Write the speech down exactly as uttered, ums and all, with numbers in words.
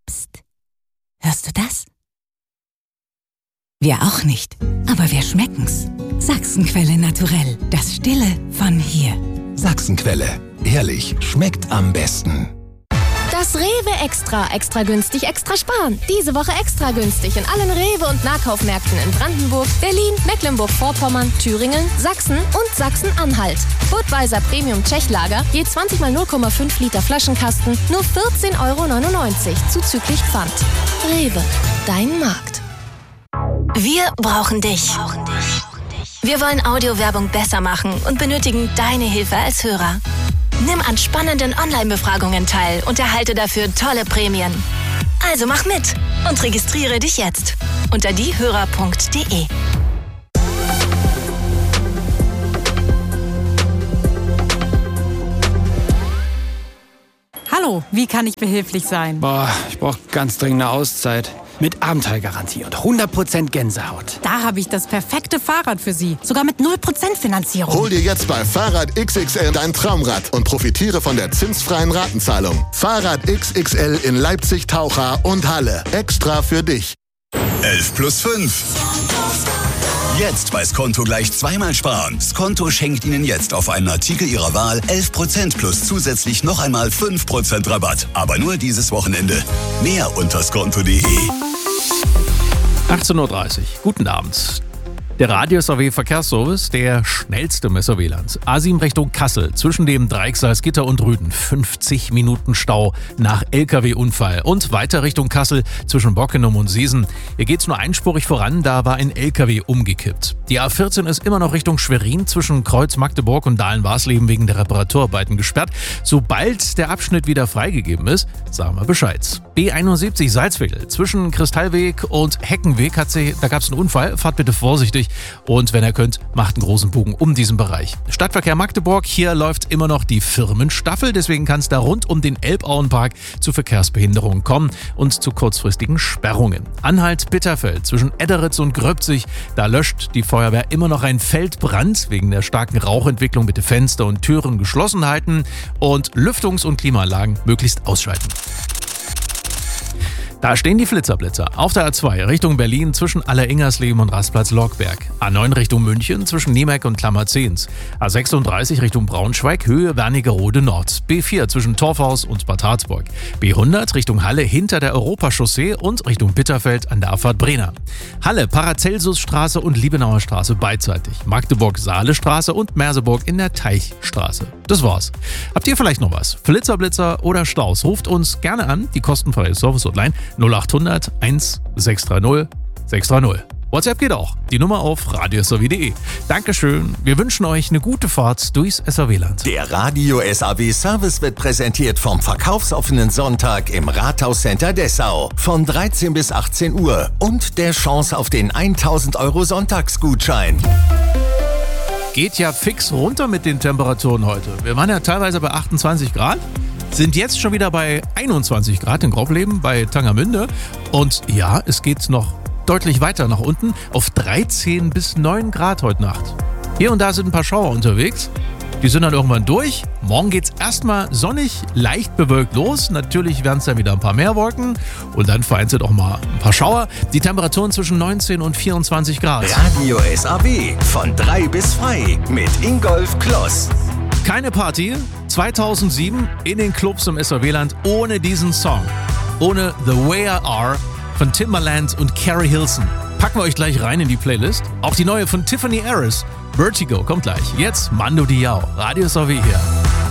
Psst. Hörst du das? Wir auch nicht, aber wir schmecken's. Sachsenquelle Naturell, das Stille von hier. Sachsenquelle, ehrlich, schmeckt am besten. Das Rewe Extra, extra günstig, extra sparen. Diese Woche extra günstig in allen Rewe- und Nahkaufmärkten in Brandenburg, Berlin, Mecklenburg-Vorpommern, Thüringen, Sachsen und Sachsen-Anhalt. Budweiser Premium Tschechlager, je zwanzig mal null Komma fünf Liter Flaschenkasten, nur vierzehn Euro neunundneunzig, zuzüglich Pfand. Rewe, dein Markt. Wir brauchen dich. Wir wollen Audiowerbung besser machen und benötigen deine Hilfe als Hörer. Nimm an spannenden Online-Befragungen teil und erhalte dafür tolle Prämien. Also mach mit und registriere dich jetzt unter diehörer punkt de. Hallo, wie kann ich behilflich sein? Boah, ich brauche ganz dringend eine Auszeit. Mit Abenteuergarantie und hundert Prozent Gänsehaut. Da habe ich das perfekte Fahrrad für Sie. Sogar mit null Prozent Finanzierung. Hol dir jetzt bei Fahrrad X X L dein Traumrad und profitiere von der zinsfreien Ratenzahlung. Fahrrad X X L in Leipzig, Taucher und Halle. Extra für dich. elf plus fünf. Jetzt bei Skonto gleich zweimal sparen. Skonto schenkt Ihnen jetzt auf einen Artikel Ihrer Wahl elf Prozent plus zusätzlich noch einmal fünf Prozent Rabatt. Aber nur dieses Wochenende. Mehr unter skonto punkt de. achtzehn Uhr dreißig. Guten Abend. Der Radio-S A W-Verkehrsservice, der schnellste im S A W-Land. A sieben Richtung Kassel, zwischen dem Dreieck Salzgitter und Rüden. fünfzig Minuten Stau nach L K W-Unfall. Und weiter Richtung Kassel, zwischen Bockenum und Seesen. Hier geht's nur einspurig voran, da war ein L K W umgekippt. Die A vierzehn ist immer noch Richtung Schwerin, zwischen Kreuz Magdeburg und Dahlen-Warsleben wegen der Reparaturarbeiten gesperrt. Sobald der Abschnitt wieder freigegeben ist, sagen wir Bescheid. B einundsiebzig Salzwedel, zwischen Kristallweg und Heckenweg, hat sie, da gab's einen Unfall. Fahrt bitte vorsichtig. Und wenn ihr könnt, macht einen großen Bogen um diesen Bereich. Stadtverkehr Magdeburg, hier läuft immer noch die Firmenstaffel, deswegen kann es da rund um den Elbauenpark zu Verkehrsbehinderungen kommen und zu kurzfristigen Sperrungen. Anhalt-Bitterfeld zwischen Edderitz und Gröbzig, da löscht die Feuerwehr immer noch einen Feldbrand. Wegen der starken Rauchentwicklung bitte Fenster und Türen geschlossen halten und Lüftungs- und Klimaanlagen möglichst ausschalten. Da stehen die Flitzerblitzer. Auf der A zwei Richtung Berlin zwischen Aller-Ingersleben und Rastplatz Lockberg. A neun Richtung München zwischen Niemek und Klammerzehns. A sechsunddreißig Richtung Braunschweig, Höhe Wernigerode Nord. B vier zwischen Torfhaus und Bad Harzburg. B hundert Richtung Halle hinter der Europachaussee und Richtung Bitterfeld an der Abfahrt Brenner. Halle, Paracelsusstraße und Liebenauer Straße beidseitig. Magdeburg-Saale-Straße und Merseburg in der Teichstraße. Das war's. Habt ihr vielleicht noch was? Flitzerblitzer oder Staus? Ruft uns gerne an, die kostenfreie Service-Hotline null acht hundert eins sechs drei null sechs drei null. WhatsApp geht auch. Die Nummer auf radio s a w punkt de. Dankeschön. Wir wünschen euch eine gute Fahrt durchs S A W-Land. Der Radio-S A W-Service wird präsentiert vom verkaufsoffenen Sonntag im Rathauscenter Dessau von dreizehn bis achtzehn Uhr und der Chance auf den tausend Euro Sonntagsgutschein. Geht ja fix runter mit den Temperaturen heute. Wir waren ja teilweise bei achtundzwanzig Grad. Sind jetzt schon wieder bei einundzwanzig Grad in Graubleben bei Tangermünde. Und ja, es geht noch deutlich weiter nach unten auf dreizehn bis neun Grad heute Nacht. Hier und da sind ein paar Schauer unterwegs. Die sind dann irgendwann durch. Morgen geht's erstmal sonnig, leicht bewölkt los. Natürlich werden es dann wieder ein paar mehr Wolken. Und dann vereinzelt auch mal ein paar Schauer. Die Temperaturen zwischen neunzehn und vierundzwanzig Grad. Radio S A W von drei bis frei mit Ingolf Kloss. Keine Party zweitausendsieben in den Clubs im S A W-Land ohne diesen Song. Ohne The Way I Are von Timbaland und Carrie Hilson. Packen wir euch gleich rein in die Playlist. Auch die neue von Tiffany Harris, Vertigo, kommt gleich. Jetzt Mando Diao, Radio S A W hier.